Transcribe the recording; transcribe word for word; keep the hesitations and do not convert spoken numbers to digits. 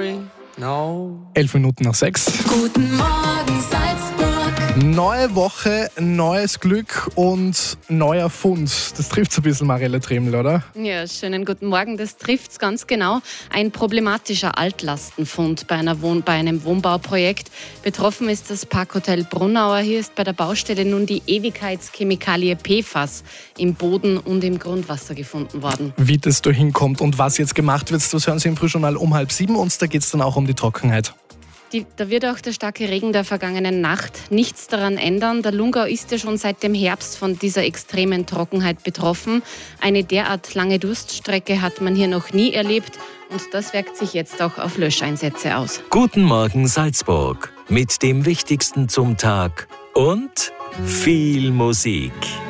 sorry, no. Elf Minuten nach sechs. Guten Morgen Salzburg. Neue Woche, neues Glück und neuer Fund. Das trifft so ein bisschen Marielle Treml, oder? Ja, schönen guten Morgen. Das trifft's ganz genau. Ein problematischer Altlastenfund bei, einer Wohn- bei einem Wohnbauprojekt. Betroffen ist das Parkhotel Brunauer. Hier ist bei der Baustelle nun die Ewigkeitschemikalie P F A S im Boden und im Grundwasser gefunden worden. Wie das da hinkommt und was jetzt gemacht wird, das hören Sie im Frühjournal um halb sieben und da geht es dann auch um die Trockenheit. Die, da wird auch der starke Regen der vergangenen Nacht nichts daran ändern. Der Lungau ist ja schon seit dem Herbst von dieser extremen Trockenheit betroffen. Eine derart lange Durststrecke hat man hier noch nie erlebt und das wirkt sich jetzt auch auf Löscheinsätze aus. Guten Morgen Salzburg mit dem Wichtigsten zum Tag und viel Musik.